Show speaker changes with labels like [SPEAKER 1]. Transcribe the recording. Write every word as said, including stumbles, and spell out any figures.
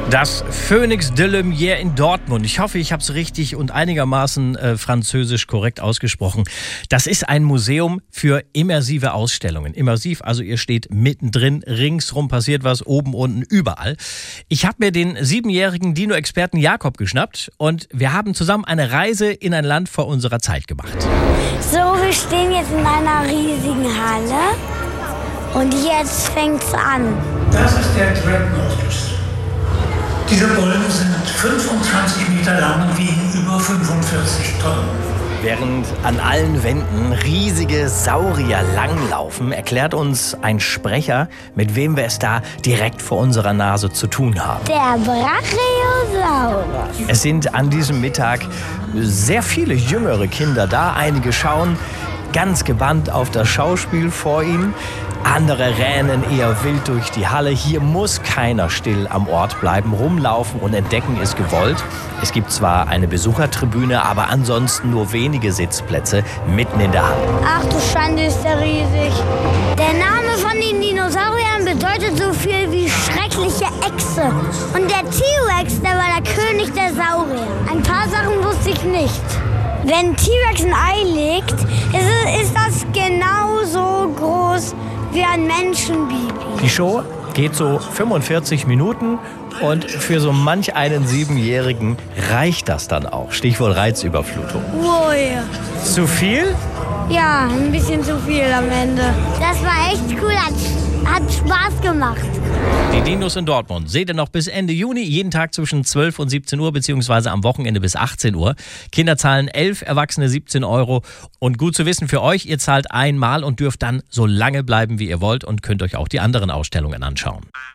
[SPEAKER 1] Das Phoenix de Lumière in Dortmund. Ich hoffe, ich habe es richtig und einigermaßen äh, französisch korrekt ausgesprochen. Das ist ein Museum für immersive Ausstellungen. Immersiv, also ihr steht mittendrin, ringsrum passiert was, oben, unten, überall. Ich habe mir den siebenjährigen Dino-Experten Jakob geschnappt und wir haben zusammen eine Reise in ein Land vor unserer Zeit gemacht.
[SPEAKER 2] So, wir stehen jetzt in einer riesigen Halle und jetzt fängt's an.
[SPEAKER 3] Das ist der Dreadnought. Diese Bullen sind fünfundzwanzig Meter lang und wiegen über fünfundvierzig Tonnen.
[SPEAKER 1] Während an allen Wänden riesige Saurier langlaufen, erklärt uns ein Sprecher, mit wem wir es da direkt vor unserer Nase zu tun haben.
[SPEAKER 2] Der Brachiosaurus.
[SPEAKER 1] Es sind an diesem Mittag sehr viele jüngere Kinder da. Einige schauen ganz gebannt auf das Schauspiel vor ihnen. Andere rennen eher wild durch die Halle. Hier muss keiner still am Ort bleiben. Rumlaufen und entdecken ist gewollt. Es gibt zwar eine Besuchertribüne, aber ansonsten nur wenige Sitzplätze mitten in der Halle.
[SPEAKER 2] Ach du Schande, ist der riesig. Der Name von den Dinosauriern bedeutet so viel wie schreckliche Echse. Und der T-Rex, der war der König der Saurier. Ein paar Sachen wusste ich nicht. Wenn ein T-Rex ein Ei legt, ist, ist das genauso groß wie ein Menschenbaby.
[SPEAKER 1] Die Show geht so fünfundvierzig Minuten und für so manch einen Siebenjährigen reicht das dann auch. Stichwort Reizüberflutung.
[SPEAKER 2] Ui.
[SPEAKER 1] Zu viel?
[SPEAKER 2] Ja, ein bisschen zu viel am Ende. Das war echt cool, hat, hat Spaß gemacht.
[SPEAKER 1] Die Dinos in Dortmund seht ihr noch bis Ende Juni, jeden Tag zwischen zwölf und siebzehn Uhr, beziehungsweise am Wochenende bis achtzehn Uhr. Kinder zahlen elf, Erwachsene siebzehn Euro. Und gut zu wissen für euch, ihr zahlt einmal und dürft dann so lange bleiben, wie ihr wollt und könnt euch auch die anderen Ausstellungen anschauen.